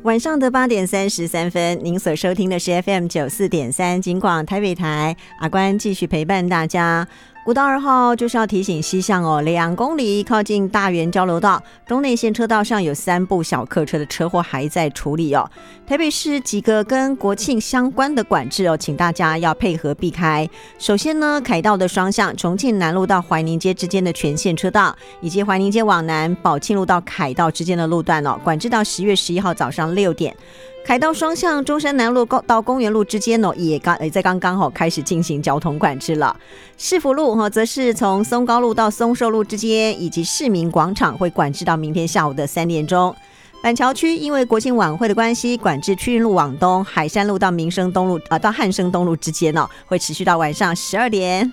晚上的8点33分，您所收听的是 FM94.3 警广台北台，阿关继续陪伴大家。国道2号就是要提醒西向2公里靠近大园交流道东内线车道上有3部小客车的车祸还在处理台北市几个跟国庆相关的管制请大家要配合避开。首先呢，凯道的双向重庆南路到怀宁街之间的全线车道，以及怀宁街往南宝庆路到凯道之间的路段管制到10月11号早上6点。凯道双向中山南路到公园路之间也在刚刚开始进行交通管制了。市府路则是从松高路到松寿路之间，以及市民广场会管制到明天下午的3点钟。板桥区因为国庆晚会的关系，管制区运路往东，海山路到民生东路到汉生东路之间会持续到晚上12点。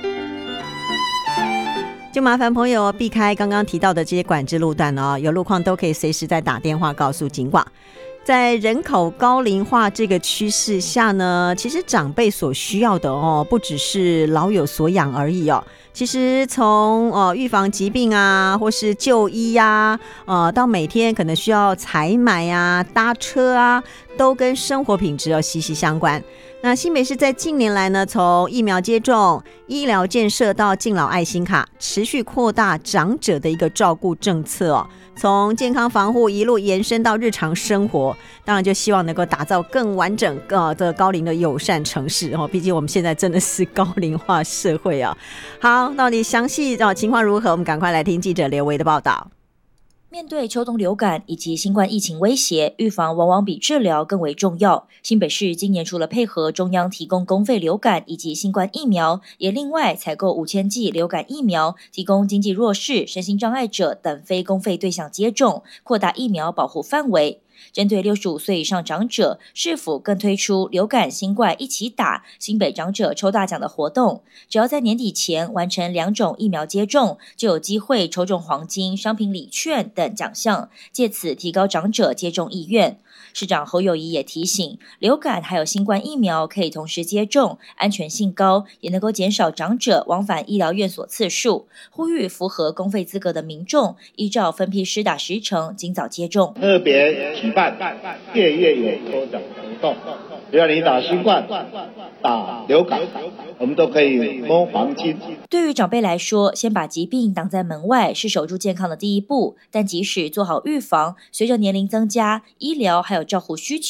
就麻烦朋友避开刚刚提到的这些管制路段有路况都可以随时再打电话告诉警广。在人口高龄化这个趋势下呢，其实长辈所需要的不只是老有所养而已其实从预防疾病啊，或是就医啊，到每天可能需要采买啊、搭车啊，都跟生活品质息息相关。那新北市在近年来呢，从疫苗接种、医疗建设到敬老爱心卡，持续扩大长者的一个照顾政策从健康防护一路延伸到日常生活，当然就希望能够打造更完整的高龄的友善城市毕竟我们现在真的是高龄化社会好，到底详细情况如何，我们赶快来听记者刘维的报道。 面对秋冬流感以及新冠疫情威胁，预防往往比治疗更为重要。新北市今年除了配合中央提供公费流感以及新冠疫苗，也另外采购5000剂流感疫苗，提供经济弱势、身心障碍者等非公费对象接种，扩大疫苗保护范围。针对65岁以上长者，市府更推出流感、新冠一起打新北长者抽大奖的活动，只要在年底前完成2种疫苗接种，就有机会抽中黄金、商品礼券等奖项，借此提高长者接种意愿。市长侯友宜也提醒，流感还有新冠疫苗可以同时接种，安全性高，也能够减少长者往返医疗院所次数，呼吁符合公费资格的民众依照分批施打时程尽早接种。 特别举办夜有抽奖活动，只要你打新冠、打流感，我们都可以摸黄金。 对于长辈来说，先把疾病挡在门外是守住健康的第一步，但即使做好预防，随着年龄增加，医疗还有照护需求